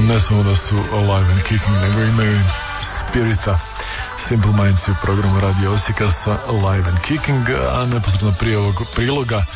ne samo da su alive and kicking, nego imaju spirita. Simple Minds u programu Radio Osijeka sa Live and Kicking, a neposredno prije ovog priloga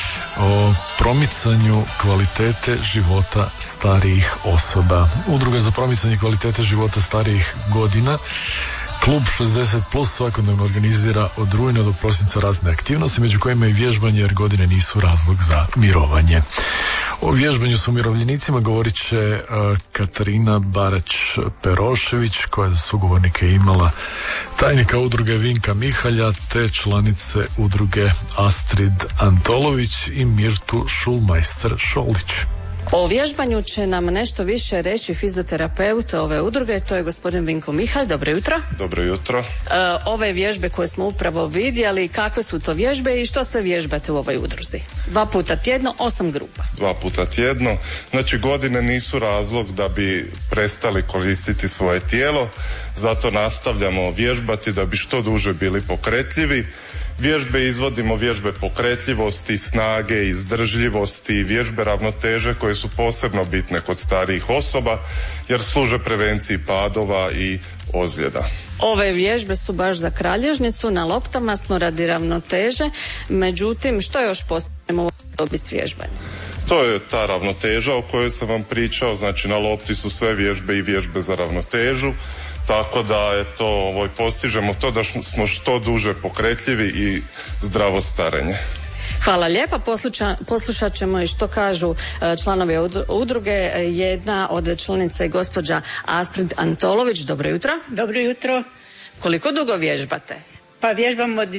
o promicanju kvalitete života starijih osoba. Udruga za promicanje kvalitete života starijih godina Klub 60 plus svakodnevno organizira od rujna do prosinca razne aktivnosti, među kojima i vježbanje, jer godine nisu razlog za mirovanje. O vježbanju s umirovljenicima govorit će Katarina Barać-Perošević, koja za sugovornike imala tajnika udruge Vinka Mihalja te članice udruge Astrid Antolović i Mirtu Šulmajster-Šolić. O vježbanju će nam nešto više reći fizioterapeut ove udruge, to je gospodin Vinko Mihalj. Dobro jutro. Dobro jutro. Ove vježbe koje smo upravo vidjeli, kakve su to vježbe i što sve vježbate u ovoj udruzi? 2 puta tjedno, 8 grupa. 2 puta tjedno. Znači, godine nisu razlog da bi prestali koristiti svoje tijelo, zato nastavljamo vježbati da bi što duže bili pokretljivi. Vježbe izvodimo, vježbe pokretljivosti, snage, izdržljivosti, vježbe ravnoteže koje su posebno bitne kod starijih osoba jer služe prevenciji padova i ozljeda. Ove vježbe su baš za kralježnicu, na loptama smo radi ravnoteže, međutim što još postavljamo u dobi s vježbanjem? To je ta ravnoteža o kojoj sam vam pričao, znači na lopti su sve vježbe i vježbe za ravnotežu. Tako da postižemo to da smo što duže pokretljivi i zdravo starenje. Hvala lijepa. Poslušat ćemo i što kažu članovi udruge. Jedna od članica je gospođa Astrid Antolović. Dobro jutro. Dobro jutro. Koliko dugo vježbate? Pa vježbam od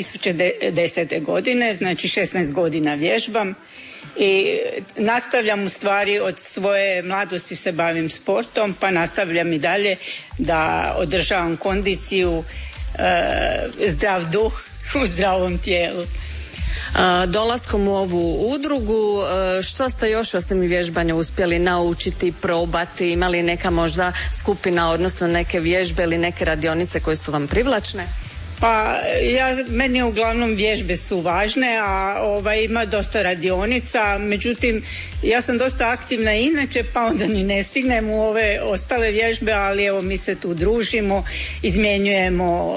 2010. godine, znači 16 godina vježbam i nastavljam u stvari od svoje mladosti se bavim sportom, pa nastavljam i dalje da održavam kondiciju, zdrav duh u zdravom tijelu. Dolaskom u ovu udrugu, što ste još osim vježbanja uspjeli naučiti, probati, imali neka možda skupina, odnosno neke vježbe ili neke radionice koje su vam privlačne? Pa meni uglavnom vježbe su važne, a ima dosta radionica, međutim ja sam dosta aktivna inače, pa onda ni ne stignem u ove ostale vježbe, ali evo mi se tu družimo, izmjenjujemo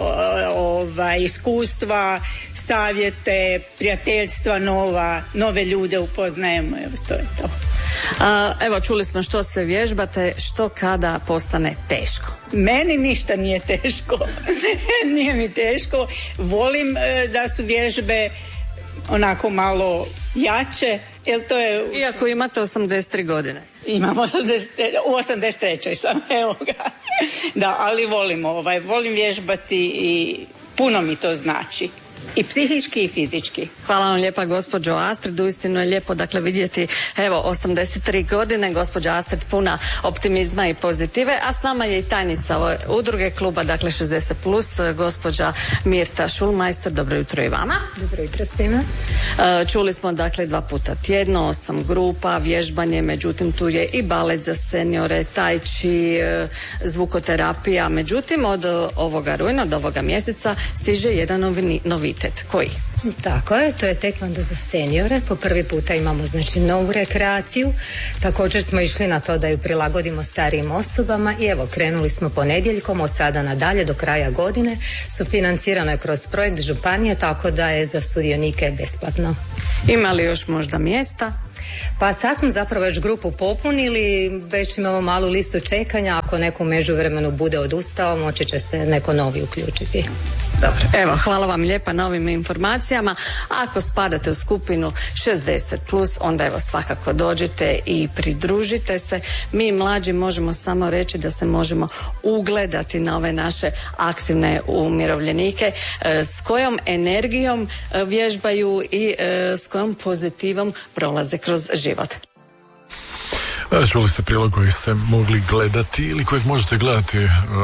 iskustva, savjete, prijateljstva nove ljude upoznajemo, evo to je to. Evo, čuli smo što sve vježbate, što kada postane teško? Meni ništa nije teško. Nije mi teško. Volim da su vježbe onako malo jače, jer to je... Iako imate 83 godine. Imam 83. sam, evo ga. Da, ali volim vježbati i puno mi to znači. I psihički i fizički. Hvala vam lijepa gospođo Astrid, uistinu je lijepo vidjeti, evo 83 godine, gospođa Astrid puna optimizma i pozitive, a s nama je i tajnica ove udruge kluba, 60 plus, gospođa Mirta Šulmajster. Dobro jutro i vama. Dobro jutro svima. Čuli smo 2 puta tjedno, 8 grupa, vježbanje, međutim tu je i balet za seniore, tai chi, zvukoterapija, međutim od ovoga rujna, od ovoga mjeseca stiže jedan novitet. Koji? Tako je, to je tekvando za seniore. Po prvi puta imamo novu rekreaciju. Također smo išli na to da ju prilagodimo starijim osobama i evo krenuli smo ponedjeljkom od sada nadalje do kraja godine. Sufinancirano je kroz projekt županije, tako da je za sudionike besplatno. Ima li još možda mjesta? Pa sad smo zapravo već grupu popunili, već imamo malu listu čekanja, ako neko u međuvremenu bude odustao, moći će se neko novi uključiti. Dobro. Evo, hvala vam lijepa na ovim informacijama. Ako spadate u skupinu 60 plus, onda evo svakako dođite i pridružite se. Mi mlađi možemo samo reći da se možemo ugledati na ove naše aktivne umirovljenike, s kojom energijom vježbaju i s kojom pozitivom prolaze kroz život. Čuli ste prilog koji ste mogli gledati ili kojeg možete gledati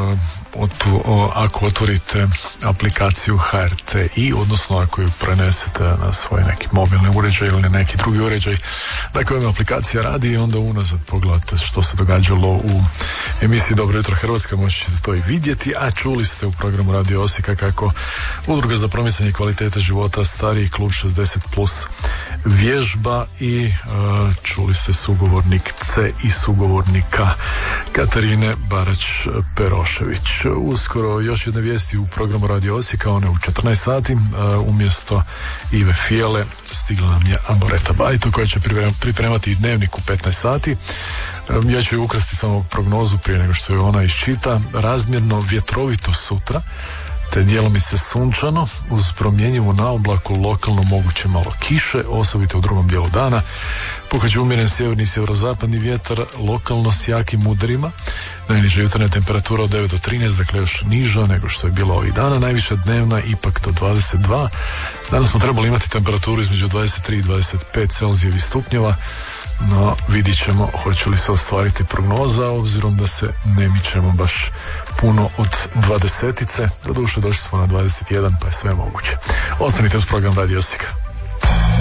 ako otvorite aplikaciju HRTi, odnosno ako ju prenesete na svoj neki mobilni uređaj ili neki drugi uređaj na kojem aplikacija radi i onda unazad pogledate što se događalo u emisiji Dobro jutro Hrvatska, moći ćete to i vidjeti, a čuli ste u programu Radio Osijeka kako Udruga za promicanje kvalitete života stariji klub 60 plus vježba i čuli ste sugovornice i sugovornika Katarine Barać-Perošević. Uskoro još jedne vijesti u programu Radio Osijeka, one u 14 sati. Umjesto Ive Fijele stigla nam je Amoreta Bajto koja će pripremati i dnevnik u 15 sati. Ja ću ukrasti samo prognozu prije nego što je ona iščita. Razmjerno vjetrovito sutra, te djelomice sunčano uz promjenjivu naoblaku, lokalno moguće malo kiše, osobito u drugom dijelu dana. Puhat će umjeren sjeverni i sjeverozapadni vjetar, lokalno s jakim udarima. Najniža jutarnja temperatura od 9 do 13, dakle još niža nego što je bila ovih dana. Najviša dnevna ipak do 22. Danas smo trebali imati temperaturu između 23 i 25 Celzijevih stupnjeva, no vidit ćemo hoće li se ostvariti prognoza, obzirom da se ne mičemo baš puno od 20-ice. Doduše došli smo na 21, pa je sve moguće. Ostanite uz program Radio Osijeka.